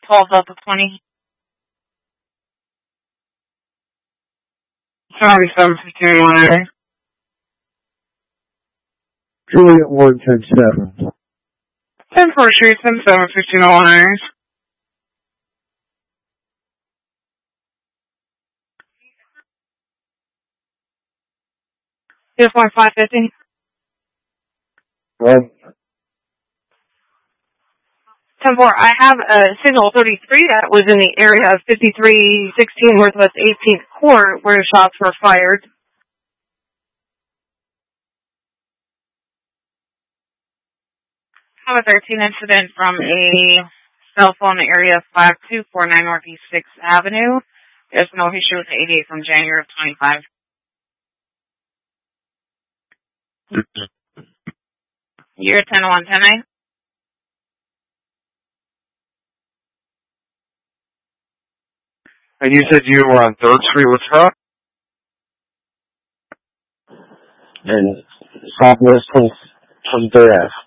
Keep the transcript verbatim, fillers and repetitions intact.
twelve Delta twenty. Sorry, seven fifteen one eight. Juliet one ten seven. ten four Treatment, seven fifteen one eight. Two point five fifty. Well, ten four, I have a signal thirty-three that was in the area of fifty-three sixteen Northwest eighteenth Court where shots were fired. I have a thirteen incident from a cell phone area five two four nine Northeast sixth Avenue. There's no issue with the eighty-eight from January of twenty-five. Year ten oh one ten nine. And you said you were on third Street with truck? And Southwest twenty-third Ave.